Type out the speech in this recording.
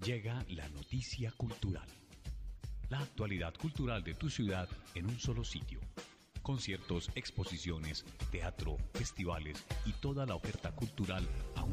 Llega la noticia cultural. La actualidad cultural de tu ciudad en un solo sitio. Conciertos, exposiciones, teatro, festivales y toda la oferta cultural a un